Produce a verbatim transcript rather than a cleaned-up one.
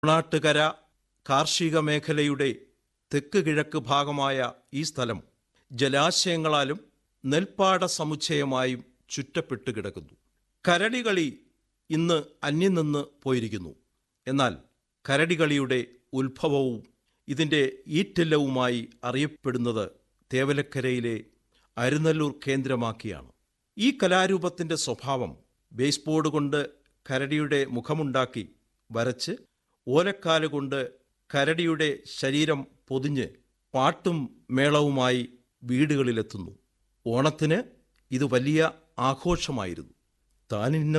നാട്ടുകര കാർഷിക മേഖലയുടെ തെക്ക് കിഴക്ക് ഭാഗമായ ഈ സ്ഥലം ജലാശയങ്ങളാലും നെൽപ്പാട സമുച്ചയമായും ചുറ്റപ്പെട്ടു കിടക്കുന്നു. കരടികളി ഇന്ന് അന്യം നിന്ന് പോയിരിക്കുന്നു. എന്നാൽ കരടികളിയുടെ ഉത്ഭവവും ഇതിൻ്റെ ഈറ്റില്ലവുമായി അറിയപ്പെടുന്നത് തേവലക്കരയിലെ അരുനല്ലൂർ കേന്ദ്രമാക്കിയാണ്. ഈ കലാരൂപത്തിൻ്റെ സ്വഭാവം ബേസ്ബോർഡ് കൊണ്ട് കരടിയുടെ മുഖമുണ്ടാക്കി വരച്ച് ഓലക്കാലുകൊണ്ട് കരടിയുടെ ശരീരം പൊതിഞ്ഞ് പാട്ടും മേളവുമായി വീടുകളിലെത്തുന്നു. ഓണത്തിന് ഇത് വലിയ ആഘോഷമായിരുന്നു. താനിന്ന